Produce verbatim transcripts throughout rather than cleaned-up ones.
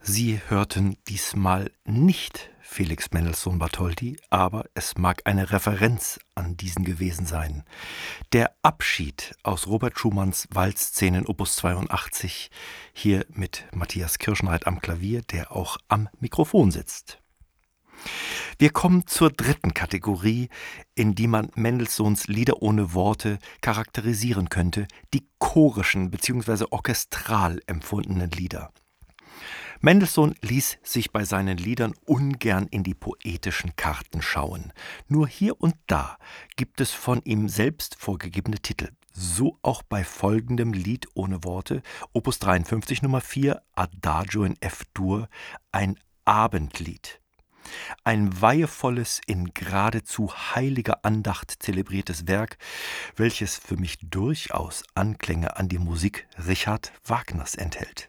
Sie hörten diesmal nicht Felix Mendelssohn Bartholdy, aber es mag eine Referenz an diesen gewesen sein. Der Abschied aus Robert Schumanns Waldszenen Opus zweiundachtzig, hier mit Matthias Kirschenreit am Klavier, der auch am Mikrofon sitzt. Wir kommen zur dritten Kategorie, in die man Mendelssohns Lieder ohne Worte charakterisieren könnte, die chorischen bzw. orchestral empfundenen Lieder. Mendelssohn ließ sich bei seinen Liedern ungern in die poetischen Karten schauen. Nur hier und da gibt es von ihm selbst vorgegebene Titel. So auch bei folgendem Lied ohne Worte, Opus dreiundfünfzig Nummer vier, Adagio in F-Dur, ein Abendlied. Ein weihevolles, in geradezu heiliger Andacht zelebriertes Werk, welches für mich durchaus Anklänge an die Musik Richard Wagners enthält.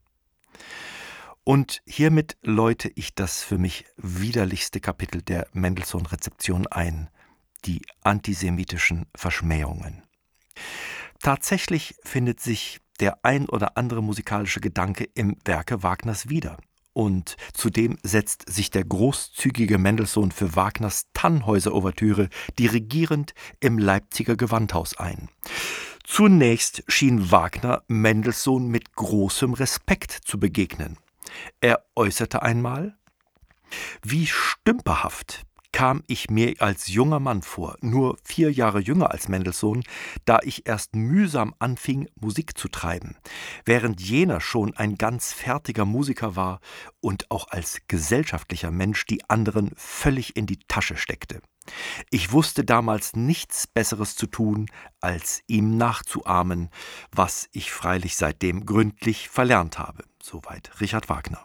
Und hiermit läute ich das für mich widerlichste Kapitel der Mendelssohn-Rezeption ein, die antisemitischen Verschmähungen. Tatsächlich findet sich der ein oder andere musikalische Gedanke im Werke Wagners wieder. Und zudem setzt sich der großzügige Mendelssohn für Wagners Tannhäuser-Ouvertüre dirigierend im Leipziger Gewandhaus ein. Zunächst schien Wagner Mendelssohn mit großem Respekt zu begegnen. Er äußerte einmal: Wie stümperhaft kam ich mir als junger Mann vor, nur vier Jahre jünger als Mendelssohn, da ich erst mühsam anfing, Musik zu treiben, während jener schon ein ganz fertiger Musiker war und auch als gesellschaftlicher Mensch die anderen völlig in die Tasche steckte. Ich wusste damals nichts Besseres zu tun, als ihm nachzuahmen, was ich freilich seitdem gründlich verlernt habe. Soweit Richard Wagner.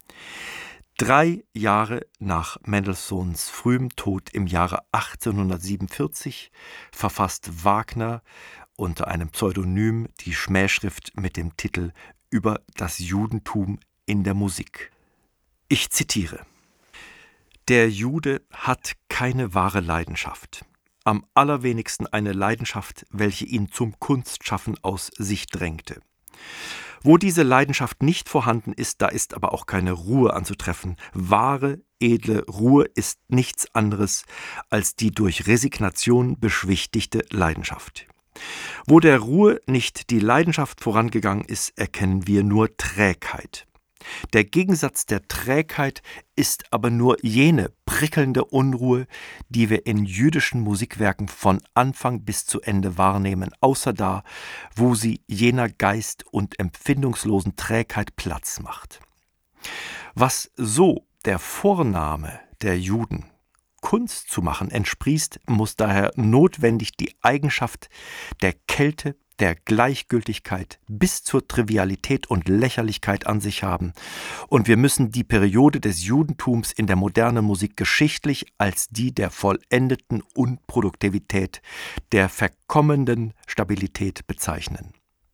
Drei Jahre nach Mendelssohns frühem Tod im Jahre achtzehnhundertsiebenundvierzig verfasst Wagner unter einem Pseudonym die Schmähschrift mit dem Titel »Über das Judentum in der Musik«. Ich zitiere: Der Jude hat keine wahre Leidenschaft, am allerwenigsten eine Leidenschaft, welche ihn zum Kunstschaffen aus sich drängte. Wo diese Leidenschaft nicht vorhanden ist, da ist aber auch keine Ruhe anzutreffen. Wahre, edle Ruhe ist nichts anderes als die durch Resignation beschwichtigte Leidenschaft. Wo der Ruhe nicht die Leidenschaft vorangegangen ist, erkennen wir nur Trägheit. Der Gegensatz der Trägheit ist aber nur jene prickelnde Unruhe, die wir in jüdischen Musikwerken von Anfang bis zu Ende wahrnehmen, außer da, wo sie jener geist- und empfindungslosen Trägheit Platz macht. Was so der Vorname der Juden, Kunst zu machen, entsprießt, muss daher notwendig die Eigenschaft der Kälte, der Gleichgültigkeit bis zur Trivialität und Lächerlichkeit an sich haben. Und wir müssen die Periode des Judentums in der modernen Musik geschichtlich als die der vollendeten Unproduktivität, der verkommenen Stabilität bezeichnen.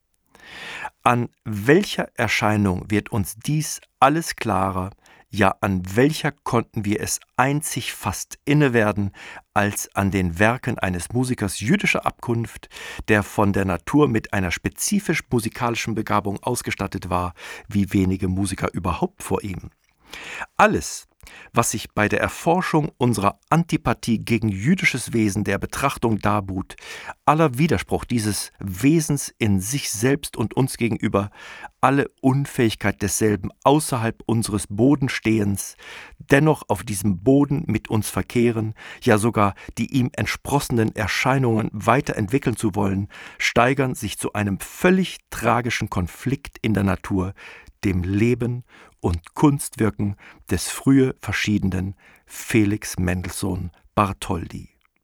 An welcher Erscheinung wird uns dies alles klarer, ja, an welcher konnten wir es einzig fast inne werden, als an den Werken eines Musikers jüdischer Abkunft, der von der Natur mit einer spezifisch musikalischen Begabung ausgestattet war, wie wenige Musiker überhaupt vor ihm. Alles, was sich bei der Erforschung unserer Antipathie gegen jüdisches Wesen der Betrachtung darbot, aller Widerspruch dieses Wesens in sich selbst und uns gegenüber, alle Unfähigkeit desselben außerhalb unseres Bodenstehens, dennoch auf diesem Boden mit uns verkehren, ja sogar die ihm entsprossenen Erscheinungen weiterentwickeln zu wollen, steigern sich zu einem völlig tragischen Konflikt in der Natur, dem Leben und Kunstwirken des frühe verschiedenen Felix Mendelssohn Bartholdy.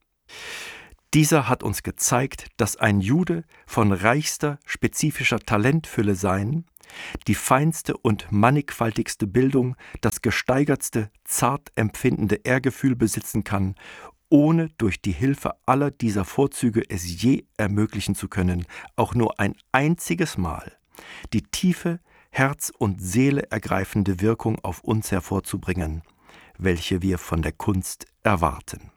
Dieser hat uns gezeigt, dass ein Jude von reichster spezifischer Talentfülle sein, die feinste und mannigfaltigste Bildung, das gesteigertste, zart empfindende Ehrgefühl besitzen kann, ohne durch die Hilfe aller dieser Vorzüge es je ermöglichen zu können, auch nur ein einziges Mal die tiefe, Herz und Seele ergreifende Wirkung auf uns hervorzubringen, welche wir von der Kunst erwarten.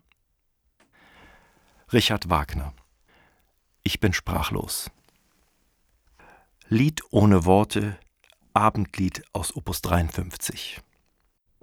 Richard Wagner: Ich bin sprachlos. Lied ohne Worte, Abendlied aus Opus dreiundfünfzig.